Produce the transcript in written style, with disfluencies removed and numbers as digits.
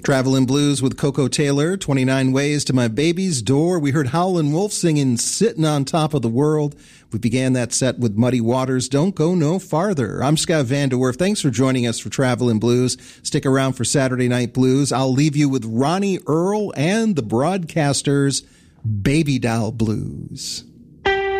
Travelin' Blues with Coco Taylor, 29 Ways to My Baby's Door. We heard Howlin' Wolf singing Sittin' on Top of the World. We began that set with Muddy Waters, Don't Go No Farther. I'm Scott Vanderwerf. Thanks for joining us for Travelin' Blues. Stick around for Saturday Night Blues. I'll leave you with Ronnie Earl and the Broadcasters' Baby Doll Blues.